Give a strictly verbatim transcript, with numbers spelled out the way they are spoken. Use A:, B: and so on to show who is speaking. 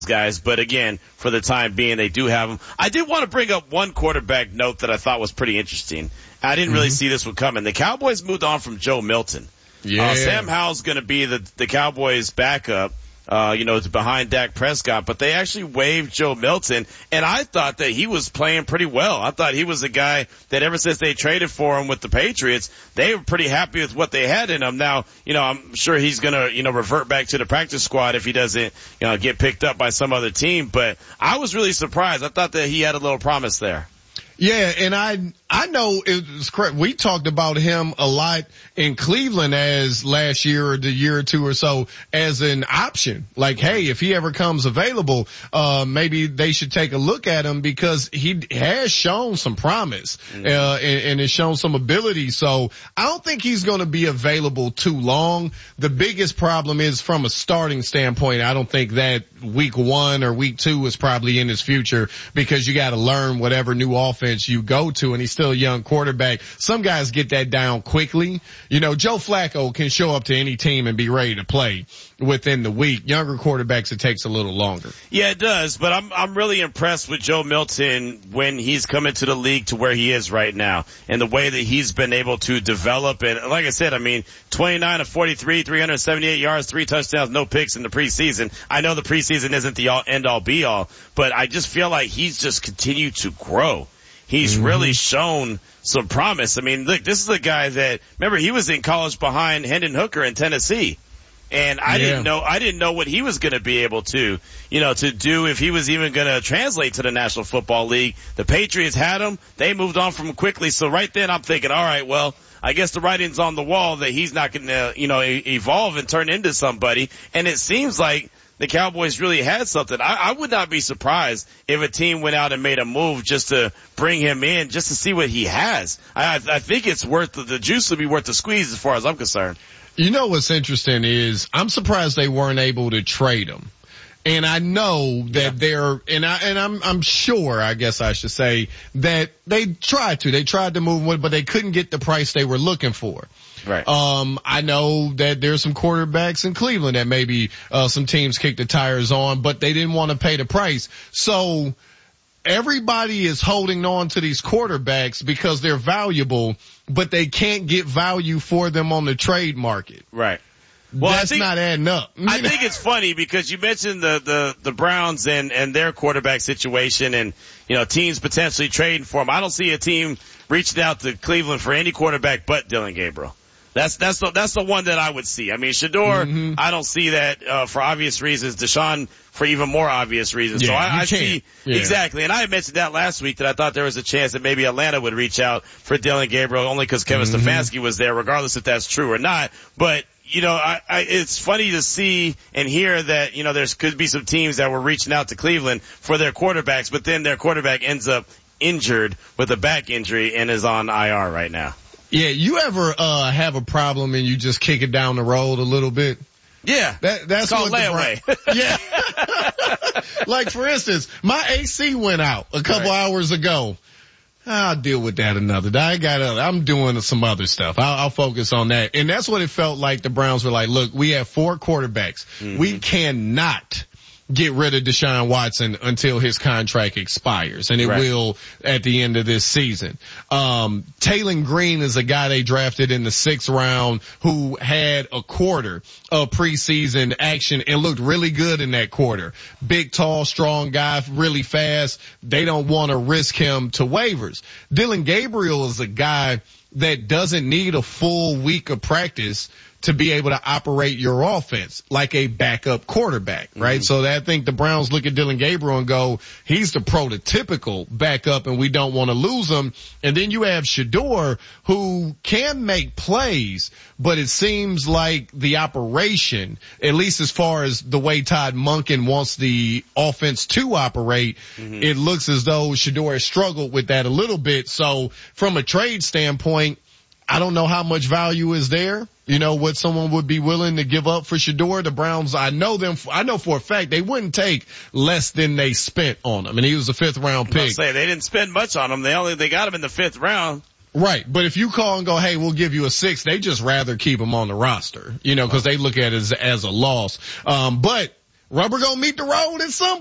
A: guys, but again, for the time being, they do have them. I did want to bring up one quarterback note that I thought was pretty interesting. I didn't really mm-hmm. see this one coming. The Cowboys moved on from Joe Milton.
B: Yeah.
A: Uh, Sam Howell's going to be the, the Cowboys' backup. Uh, you know, it's behind Dak Prescott, but they actually waived Joe Milton, and I thought that he was playing pretty well. I thought he was a guy that ever since they traded for him with the Patriots, they were pretty happy with what they had in him. Now, you know, I'm sure he's gonna, you know, revert back to the practice squad if he doesn't, you know, get picked up by some other team, but I was really surprised. I thought that he had a little promise there.
B: Yeah, and I I know it was correct. We talked about him a lot in Cleveland as last year or the year or two or so as an option. Like, hey, if he ever comes available, uh, maybe they should take a look at him because he has shown some promise, mm-hmm. uh, and, and has shown some ability. So I don't think he's going to be available too long. The biggest problem is from a starting standpoint. I don't think that week one or week two is probably in his future because you got to learn whatever new offense you go to, and he's still a young quarterback. Some guys get that down quickly. You know, Joe Flacco can show up to any team and be ready to play within the week. Younger quarterbacks, it takes a little longer.
A: Yeah, it does, but I'm I'm really impressed with Joe Milton when he's come into the league to where he is right now and the way that he's been able to develop. And like I said, I mean, twenty-nine of forty-three, three hundred seventy-eight yards, three touchdowns, no picks in the preseason. I know the preseason isn't the all end all be all, but I just feel like he's just continued to grow. He's mm-hmm. really shown some promise. I mean, look, this is a guy that, remember, he was in college behind Hendon Hooker in Tennessee. And I yeah. didn't know, I didn't know what he was going to be able to, you know, to do if he was even going to translate to the National Football League. The Patriots had him. They moved on from him quickly. So right then I'm thinking, all right, well, I guess the writing's on the wall that he's not going to, you know, e- evolve and turn into somebody. And it seems like the Cowboys really had something. I, I would not be surprised if a team went out and made a move just to bring him in, just to see what he has. I, I think it's worth the, the juice will be worth the squeeze as far as I'm concerned.
B: You know what's interesting is I'm surprised they weren't able to trade him. And I know that yeah. they're, and I, and I'm, I'm sure, I guess I should say, that they tried to. They tried to move him, but they couldn't get the price they were looking for.
A: Right.
B: Um, I know that there's some quarterbacks in Cleveland that maybe, uh, some teams kicked the tires on, but they didn't want to pay the price. So everybody is holding on to these quarterbacks because they're valuable, but they can't get value for them on the trade market.
A: Right. Well,
B: that's
A: I think,
B: not adding up.
A: I think it's funny because you mentioned the, the, the Browns and, and their quarterback situation and, you know, teams potentially trading for them. I don't see a team reaching out to Cleveland for any quarterback but Dylan Gabriel. That's, that's the, that's the one that I would see. I mean, Shedeur, mm-hmm. I don't see that, uh, for obvious reasons. Deshaun for even more obvious reasons.
B: Yeah,
A: so I, I
B: can't.
A: see,
B: yeah.
A: exactly. And I had mentioned that last week that I thought there was a chance that maybe Atlanta would reach out for Dylan Gabriel only because Kevin mm-hmm. Stefanski was there, regardless if that's true or not. But, you know, I, I, it's funny to see and hear that, you know, there's could be some teams that were reaching out to Cleveland for their quarterbacks, but then their quarterback ends up injured with a back injury and is on I R right now.
B: Yeah, you ever uh have a problem and you just kick it down the road a little bit?
A: Yeah.
B: That, that's
A: it's called
B: what
A: layaway.
B: The, yeah. Like, for instance, my A C went out a couple right. hours ago. I'll deal with that another day. I got other, I'm doing some other stuff. I'll, I'll focus on that. And that's what it felt like. The Browns were like, look, we have four quarterbacks. Mm-hmm. We cannot get rid of Deshaun Watson until his contract expires, and it right. will at the end of this season. Um, Taylor Green is a guy they drafted in the sixth round who had a quarter of preseason action and looked really good in that quarter. Big, tall, strong guy, really fast. They don't want to risk him to waivers. Dylan Gabriel is a guy that doesn't need a full week of practice to be able to operate your offense like a backup quarterback, right? Mm-hmm. So I think the Browns look at Dylan Gabriel and go, he's the prototypical backup and we don't want to lose him. And then you have Shedeur who can make plays, but it seems like the operation, at least as far as the way Todd Monken wants the offense to operate, mm-hmm. it looks as though Shedeur has struggled with that a little bit. So from a trade standpoint, I don't know how much value is there. You know, what someone would be willing to give up for Shedeur. The Browns, I know them, I know for a fact they wouldn't take less than they spent on him. And he was a fifth round pick.
A: I was say, they didn't spend much on him. They only, they got him in the fifth round.
B: Right. But if you call and go, hey, we'll give you a six, they just rather keep him on the roster, you know, cause they look at it as, as a loss. Um, but rubber gonna meet the road at some